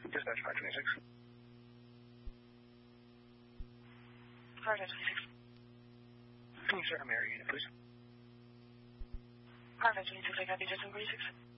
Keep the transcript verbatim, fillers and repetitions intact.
Dispatch five twenty-six. five twenty-six. Can you start on my area unit, please? five twenty-six, I copy, just one forty-six.